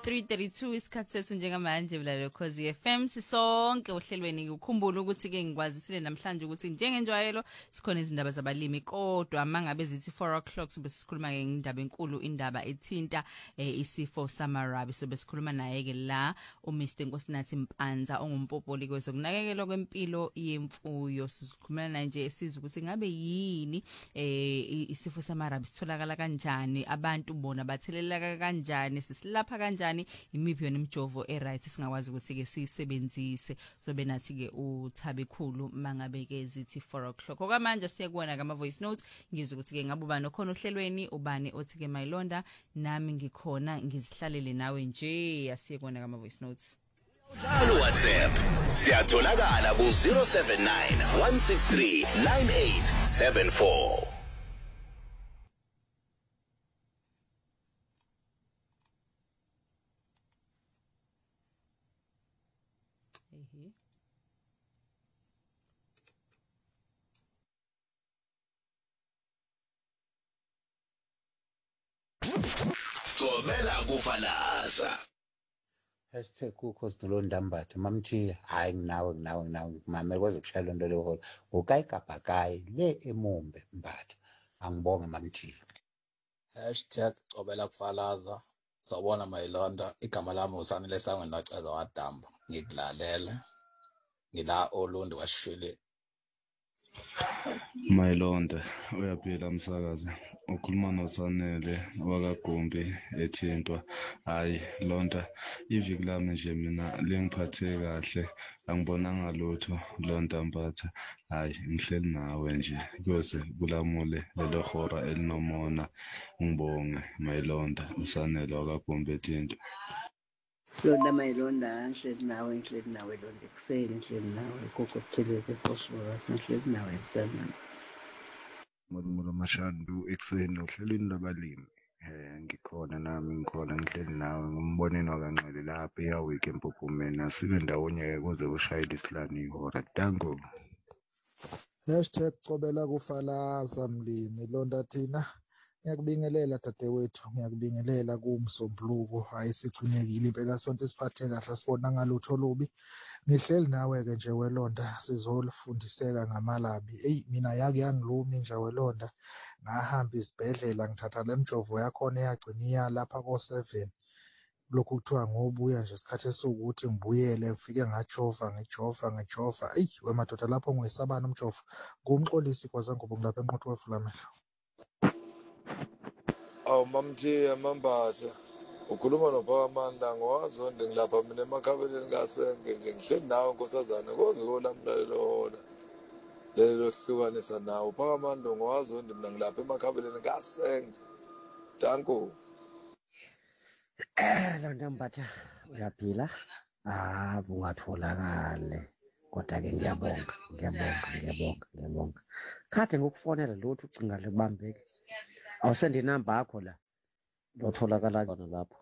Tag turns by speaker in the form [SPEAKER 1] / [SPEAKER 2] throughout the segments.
[SPEAKER 1] 3:32 isikhathi sethu njengamanje vela Khosi FM sisonke ohlelweni ukukhumbula ukuthi ke ngikwazisile namhlanje ukuthi njengenjwayelo sikhona izindaba zabalimi kodwa mangabe zithi 4:00 sobe sikhuluma ngendaba enkulu indaba ethinta isifo samarabi sobe sikhuluma naye ke la uMr Nkosinathi Mpanza ongumpopoli kwezokunakekelwa kwempilo yemfuyo sikhuluma naye nje esizwe ukuthi ngabe yini isifo samarabi sitholakala kanjani abantu bona batheleleka kanjani sisilapha kanjani imiphi yona imjovo eright singakwazi ukuthi ke sisebenzise sobe nathi ke uthabe khulu mangabe ke zithi 4:00 okwamanje siyakubona kama voice notes ngizwe ukuthi ke ngabe ubani okhona ohlelweni ubani othi ke Mayilonda nami ngikhona ngizihlalele nawe nje asiyekubona kama voice notes
[SPEAKER 2] Alo WhatsApp siyatholakala ku 079 163 9874 Gomela kufalaza
[SPEAKER 3] #ukhosi Ndolondambatha mamthiya hayi nginawe mama kwaze kushaya lonto leyo ukayigabhakayi le emombe mbatha angibonge mamthiya
[SPEAKER 4] #cobela kufalaza sawubona Mayilonda igama lami usanele sangweni laceza wadamba ngikulalela ngila olundi washwele
[SPEAKER 5] Mayilonda uyaphila msakazi ukhuluma noSanele wakagumbi ethintwa hayi londa iviki lami nje mina lingiphathe kahle angibonanga lutho londa mbatha hayi ngihleli nawe nje kuze kulamule lelo hora elinomona ngibonge Mayilonda uSanele wakagumbi ethintwa
[SPEAKER 6] Londa Mayilonda ngihleli nawe londa ekuseni ngihleli nawe gogo Buthelezi ephosphorus ngihleli nawe mntana
[SPEAKER 7] Modumulo Mashandu ekuseni uhlelweni labalimi ngikhona nami ngikhona ngihleli nawe ngomboneni wakanxele lapha eyawiki empophumeni asibe ndawonye kuze kushayile isilani ihora dango
[SPEAKER 8] #cobela kufalaza mlimi londa thina ngiyakubingelela dadewethu ngiyakubingelela kuMsombuluko hayi sigcinekile impela sonke siphathe kahle sibona ngalutho olubi ngihleli nawe ke nje welonda sizolifundiseka ngamalabi mina yake yangilumi nje welonda ngahamba isibhedlela ngithatha lemjovo yakho eyagcina lapha ko7 lokhu kuthiwa ngobuya nje isikhathi esukuthi ngibuyele ngifike ngijova wemadoda lapho ngoyisabana umjovo ngumxolisi kwaZangobo ngilapha enqotho wefulamehlo
[SPEAKER 9] mamthiya mambatha ukhuluma noPhakamanda ngowazonde ngilapha mina emakhabeleni kaSenge nje ngihleli nawe nkosazana koze kolamla lelo hlukanisa nawe uPhakamanda ngowazonde mina ngilapha emakhabeleni kaSenge danko
[SPEAKER 6] Londa Mbatha uyaphila ungatholakale kodwa ke ngiyabonga kade ngokufonela lothu ucinga libambeke awusende inamba yakho la lotholakala khona lapho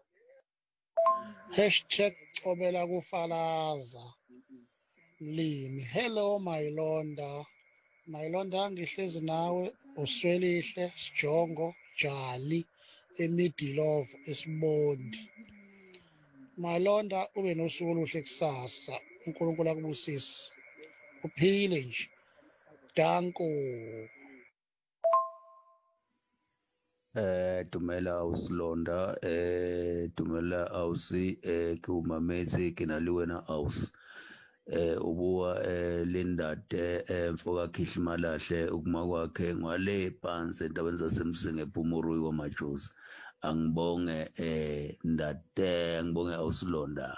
[SPEAKER 10] #cobela kufalaza mlimi hello Mayilonda ngihlezi nawe uswelihle Sijongo Jali eMidilove esibondi Mayilonda ube nosuku oluhle kusasa uNkulunkulu akubusise uphile nje danko
[SPEAKER 11] Dumela usilonda dumela ausi ke umamezi ke naliwena aus ubuwa lendade mfoka Khishimalahle ukuma kwakhe ngwale phansi endaweni zasemsinga ePhumurui kwamajozi angibonge ndade ngibonge ausilonda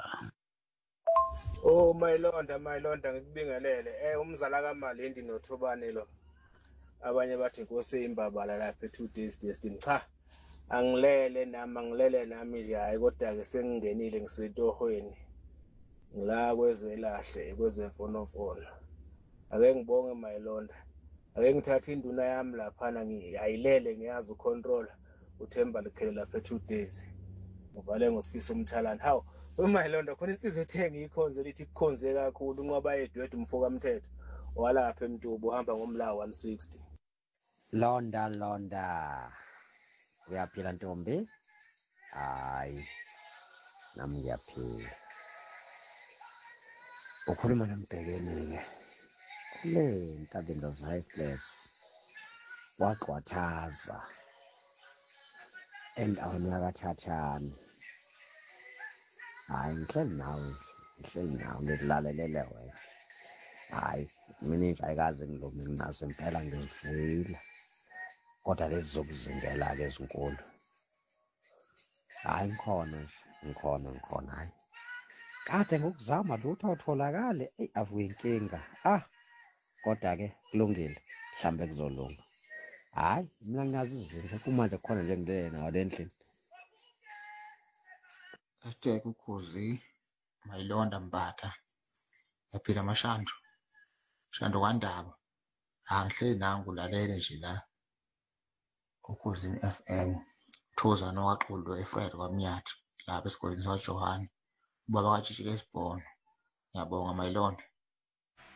[SPEAKER 12] Mayilonda ngikubingelele umzala kaMalindi noThobane lo abanye bathi Nkosi imbabala lapha 2 days destiny cha angilele nami nje hayi kodwa ke sengingenile ngisetohweni ngila kwezelahle kwezemfonofono ake ngibonge Mayilonda ake ngithatha induna yami lapha ngiyayilele ngiyazi ucontrol uThemba likhele lapha 2 days ngivale ngosifisa umthalana hawo Mayilonda khona insizwe ethenga ikhonze lithi kukhonze kakhulu unqwaba yedwethu umfoka mthetho walapha eMtubu uhamba ngomla 160
[SPEAKER 6] Londa uyaphila ntombi hayi
[SPEAKER 13] nami ngiyaphila. Ukhuluma noMbhekeni-ke kule Ntabendo Zayfles waqwathaza endaweni yakathathani. Hhayi ngihleli nawe ngikulalelele wena. Hhayi mina nje ayikaze ngilume nginazo impela ngizivuyile kodwa lezi zokuzingela-ke ezinkulu. Hhayi ngikhona hhayi. Kade ngokuzama lutho awutholakale avuke inkinga. Kodwa-ke kulungile mhlambe kuzolunga. Hhayi mina nginazo izinto kumanje kukhona nje ngilele nawo le ndlini.
[SPEAKER 3] #Ukhozi Mayilonda Mbatha yaphila Mashando KwaNdaba. Ngihleli nangu lalele nje la Ukhosini FM. Thoza nowaXulu eFred kwaMnyathi lapha esikoleni saJohani ubaba kaJijike Sibhono. Ngiyabonga Mayilonda.